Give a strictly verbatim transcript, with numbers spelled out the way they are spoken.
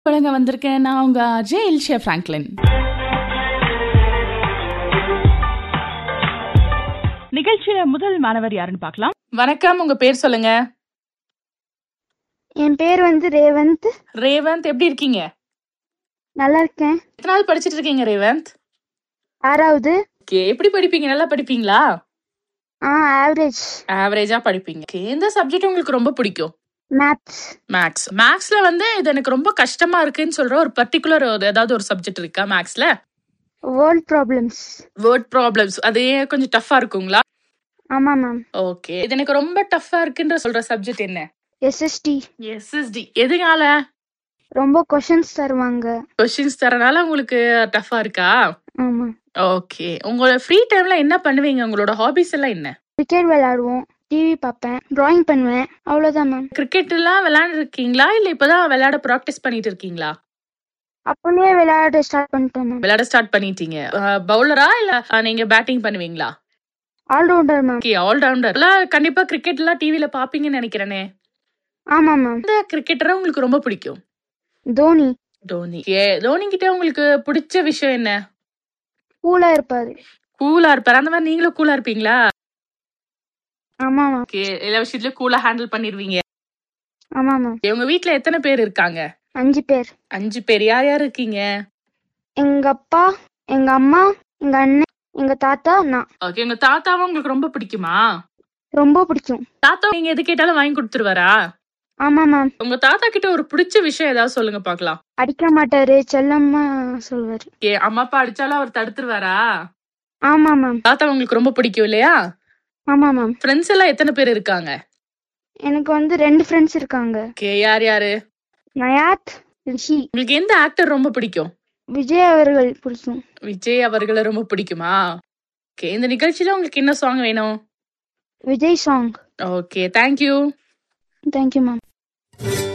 வழங்க வந்திருக்கேன். நான் உங்க அஜய் எல்ஷியா பிராங்க்லின். நிகழ்ச்சியில முதல் மாணவர் யாருன்னு பார்க்கலாம். வணக்கம், உங்க பேர் சொல்லுங்க. என் பேர் வந்து ரேவந்த். ரேவந்த், எப்படி இருக்கீங்க? நல்லா இருக்கேன். எத்தனை நாள் படிச்சிட்டு இருக்கீங்க ரேவந்த்? ஆறாவது. ஓகே, எப்படி படிப்பீங்க? நல்லா படிப்பீங்களா? ஆ ஆவரேஜ். ஆவரேஜா படிப்பீங்க. Okay, எந்த சப்ஜெக்ட் உங்களுக்கு ரொம்ப பிடிக்கும்? மேத்ஸ். மேக்ஸ். மேக்ஸ்ல வந்து இது எனக்கு ரொம்ப கஷ்டமா இருக்குன்னு சொல்ற ஒரு பர்டிகுலர் ஏதாவது ஒரு சப்ஜெக்ட் இருக்கா மேக்ஸ்ல? Word problems. Word problems. அது கொஞ்சம் டஃபா இருக்குங்களா? ஆமா மேம். ஓகே, இது எனக்கு ரொம்ப டஃபா இருக்குன்ற சொல்ற சப்ஜெக்ட் என்ன? எஸ்எஸ்டி. எஸ்எஸ்டி. எதுனால? ரொம்ப क्वेश्चंस தருவாங்க. क्वेश्चंस தரனால உங்களுக்கு டஃபா இருக்கா? ஆமா. ஓகே, உங்களோட ஃப்ரீ டைம்ல என்ன பண்ணுவீங்க? உங்களோட ஹாபிஸ் எல்லாம் என்ன? கிரிக்கெட் விளையாடுவோம், டிவி பார்ப்பேன், டிராயிங் பண்ணுவேன், அவ்வளவுதான் மேம். கிரிக்கெட் எல்லாம் விளையாண்டு இருக்கீங்களா இல்ல இப்பதான் விளையாட பிராக்டிஸ் பண்ணிட்டு இருக்கீங்களா? அப்பவே விளையாட ஸ்டார்ட் பண்ணிட்டோம் மேம். விளையாட ஸ்டார்ட் பண்ணிட்டீங்க. பவுலரா இல்ல அஹ், நீங்க பேட்டிங் பண்ணுவீங்களா? Allrounder ma'am. Okay, all rounder. கண்டிப்பா கிரிக்கெட் எல்லாம் டிவில பாப்பீங்கன்னு நினைக்கிறேனே. ஆமா மேம். இந்த கிரிக்கெட்டரை உங்களுக்கு ரொம்ப பிடிக்கும்? தோனி. தோனி. ஏ, தோனி கிட்ட உங்களுக்கு பிடிச்ச விஷயம் என்ன? கூலா இருப்பாரு. கூலா இருப்பாரு. அந்த மாதிரி நீங்களும் கூலா இருப்பீங்களா? ஆமா மேம். ஓகே, எல்லா விஷயத்துலயும் கூலா ஹேண்டில் பண்ணிருவீங்க. ஆமா மேம். உங்க வீட்ல எத்தனை பேர் இருக்காங்க? அஞ்சு பேர். அஞ்சு பேர். யார் யார் இருக்கீங்க? எங்க அப்பா, எங்க அம்மா, எங்க அண்ணன், எங்க தாத்தா, நான். ஓகே, உங்க தாத்தாவும் உங்களுக்கு ரொம்ப பிடிக்குமா? ரொம்ப பிடிக்கும். தாத்தா நீங்க எது கேட்டாலும் வாங்கி கொடுத்துருவாரா? ஆமா மேம். உங்க தாத்தா கிட்ட ஒரு பிடிச்ச விஷயம் ஏதாவது சொல்லுங்க பாக்கலாம். அடிக்க மாட்டாரு, செல்லம்மா சொல்வாரு. ஓகே, அம்மா அப்பா அடிச்சாலும் அவர் தடுத்துருவாரா? ஆமா மேம். தாத்தா உங்களுக்கு ரொம்ப பிடிக்கும் இல்லையா? ஆமா மேம். ஃப்ரெண்ட்ஸ் எல்லாம் எத்தனை பேர் இருக்காங்க? எனக்கு வந்து ரெண்டு ஃப்ரெண்ட்ஸ் இருக்காங்க. ஓகே, யார் யாரு? நயாத், ரிஷி. உங்களுக்கு எந்த ஆக்டர் ரொம்ப பிடிக்கும்? விஜய் அவர்கள் பிடிக்கும். விஜய் அவர்களை ரொம்ப பிடிக்குமா? ஓகே, இந்த நிகழ்ச்சியில உங்களுக்கு என்ன சாங் வேணும்? Vijay song. Okay, thank you. Thank you ma'am.